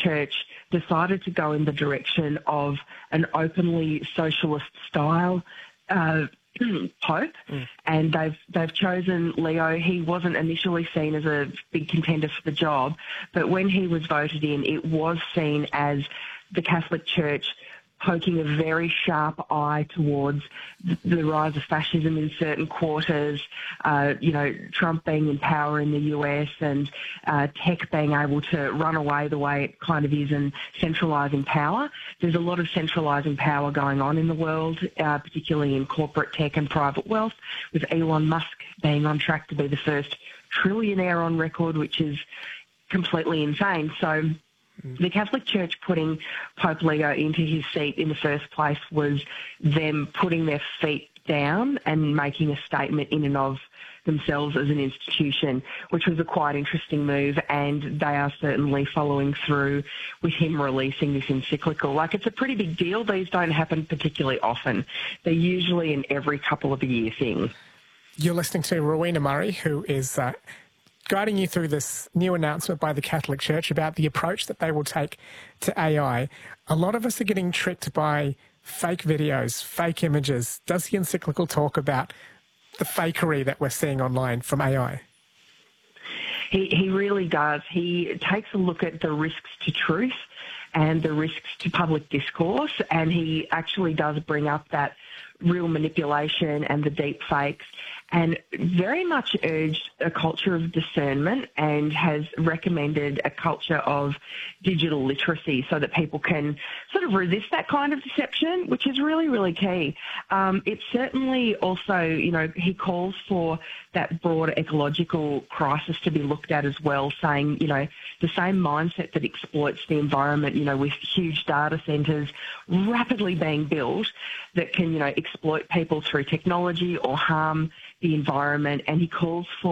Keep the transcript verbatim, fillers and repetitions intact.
Church decided to go in the direction of an openly socialist style uh, Pope, mm. and they've they've chosen Leo. He wasn't initially seen as a big contender for the job, but when he was voted in, it was seen as the Catholic Church poking a very sharp eye towards the rise of fascism in certain quarters, uh, you know, Trump being in power in the U S and uh, tech being able to run away the way it kind of is and centralising power. There's a lot of centralising power going on in the world, uh, particularly in corporate tech and private wealth, with Elon Musk being on track to be the first trillionaire on record, which is completely insane. So the Catholic Church putting Pope Leo into his seat in the first place was them putting their feet down and making a statement in and of themselves as an institution, which was a quite interesting move, and they are certainly following through with him releasing this encyclical. Like, it's a pretty big deal. These don't happen particularly often. They're usually an every couple of a year thing. You're listening to Rowena Murray, who is Uh guiding you through this new announcement by the Catholic Church about the approach that they will take to A I. A lot of us are getting tricked by fake videos, fake images. Does the encyclical talk about the fakery that we're seeing online from A I? He, he really does. He takes a look at the risks to truth and the risks to public discourse, and he actually does bring up that real manipulation and the deep fakes, and very much urged a culture of discernment and has recommended a culture of digital literacy so that people can sort of resist that kind of deception, which is really, really key. Um, it's certainly also, you know, he calls for that broader ecological crisis to be looked at as well, saying, you know, the same mindset that exploits the environment, you know, with huge data centres rapidly being built that can, you know, exploit people through technology or harm the environment. And he calls for